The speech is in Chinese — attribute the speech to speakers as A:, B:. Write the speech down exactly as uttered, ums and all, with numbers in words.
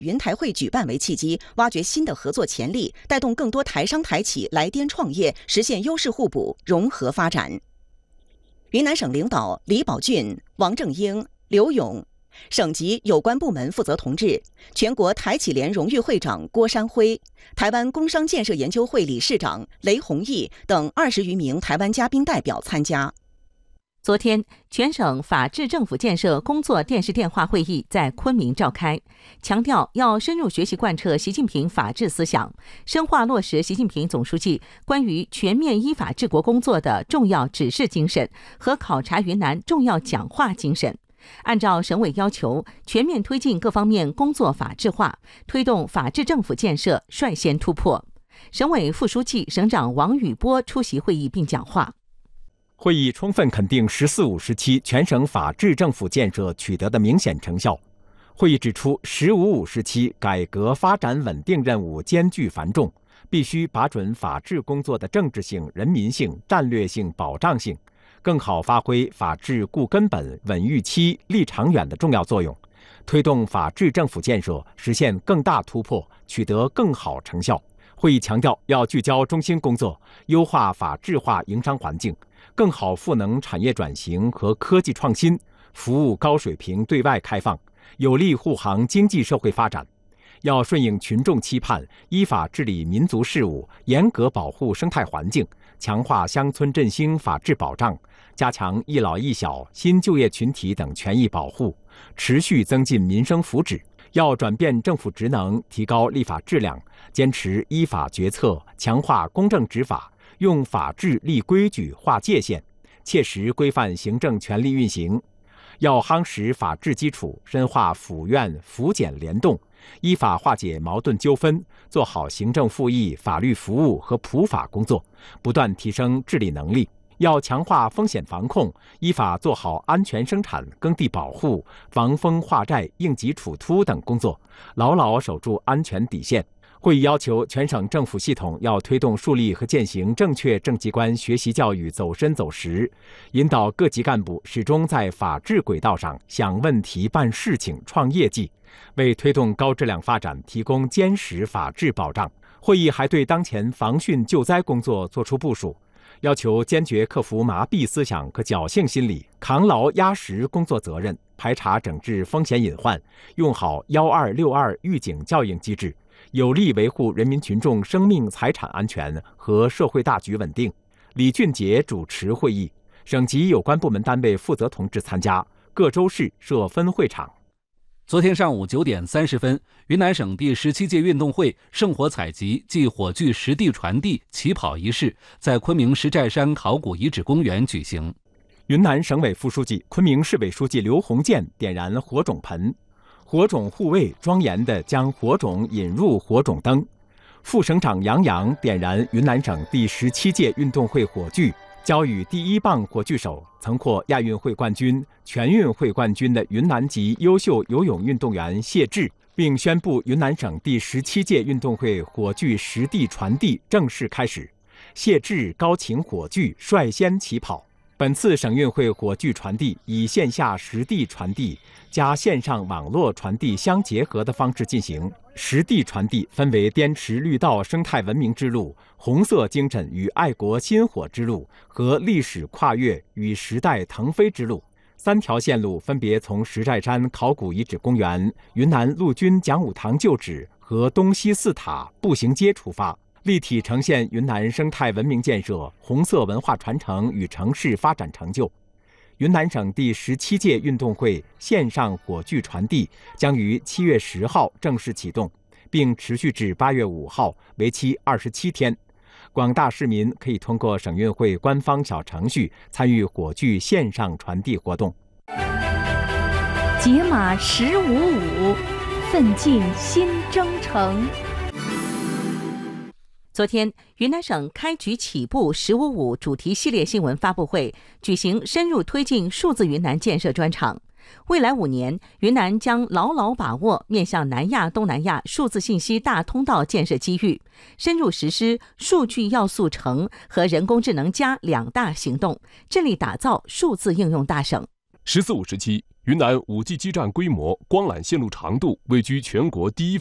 A: 云台会举办为契机，挖掘新的合作潜力，带动更多台商台企来滇创业，实现优势互补、融合发展。云南省领导李宝俊、王正英、刘勇，省级有关部门负责同志，全国台企联荣誉会长郭山辉，台湾工商建设研究会理事长雷宏毅等二十余名台湾嘉宾代表参加。
B: 昨天，全省法治政府建设工作电视电话会议在昆明召开，强调要深入学习贯彻习近平法治思想，深化落实习近平总书记关于全面依法治国工作的重要指示精神和考察云南重要讲话精神，按照省委要求，全面推进各方面工作法治化，推动法治政府建设率先突破。省委副书记、省长王宇波出席会议并讲话。
C: 会议充分肯定“十四五”时期全省法治政府建设取得的明显成效。会议指出，“十五五”时期改革发展稳定任务艰巨繁重，必须把准法治工作的政治性、人民性、战略性、保障性，更好发挥法治固根本、稳预期、立长远的重要作用，推动法治政府建设实现更大突破，取得更好成效。会议强调，要聚焦中心工作，优化法治化营商环境，更好赋能产业转型和科技创新，服务高水平对外开放，有力护航经济社会发展。要顺应群众期盼，依法治理民族事务，严格保护生态环境，强化乡村振兴法治保障，加强一老一小、新就业群体等权益保护，持续增进民生福祉。要转变政府职能，提高立法质量，坚持依法决策，强化公正执法，用法治立规矩、划界限，切实规范行政权力运行。要夯实法治基础，深化府院府检联动，依法化解矛盾纠纷，做好行政复议、法律服务和普法工作，不断提升治理能力。要强化风险防控，依法做好安全生产、耕地保护、防风化债、应急处突等工作，牢牢守住安全底线。会议要求全省政府系统要推动树立和践行正确政机关学习教育走深走实，引导各级干部始终在法治轨道上想问题、办事情、创业绩，为推动高质量发展提供坚实法治保障。会议还对当前防汛救灾工作作出部署，要求坚决克服麻痹思想和侥幸心理，扛牢压实工作责任，排查整治风险隐患，用好幺二六二预警校应机制，有力维护人民群众生命财产安全和社会大局稳定。李俊杰主持会议，省级有关部门单位负责同志参加，各州市设分会场。
D: 昨天上午九点三十分，云南省第十七届运动会圣火采集暨火炬实地传递起跑仪式在昆明石寨山考古遗址公园举行。
C: 云南省委副书记、昆明市委书记刘鸿建点燃火种盆，火种护卫庄严地将火种引入火种灯。副省长杨洋点燃云南省第十七届运动会火炬，交予第一棒火炬手，曾获亚运会冠军、全运会冠军的云南籍优秀游泳运动员谢智，并宣布云南省第十七届运动会火炬实地传递正式开始。谢智高擎火炬率先起跑。本次省运会火炬传递以线下实地传递加线上网络传递相结合的方式进行。实地传递分为滇池绿道生态文明之路、红色精神与爱国薪火之路和历史跨越与时代腾飞之路三条线路，分别从石寨山考古遗址公园、云南陆军讲武堂旧址和东西四塔步行街出发，立体呈现云南生态文明建设、红色文化传承与城市发展成就。云南省第十七届运动会线上火炬传递将于七月十号正式启动，并持续至八月五号，为期二十七天。广大市民可以通过省运会官方小程序参与火炬线上传递活动。
E: 解码十五五，奋进新征程。
B: 昨天，云南省开局起步“十五五”主题系列新闻发布会举行深入推进数字云南建设专场。未来五年，云南将牢牢把握面向南亚、东南亚数字信息大通道建设机遇，深入实施数据要素城和人工智能加两大行动，致力打造数字应用大省。
F: 十四五时期，云南 五 G 基站规模、光缆线路长度位居全国第一。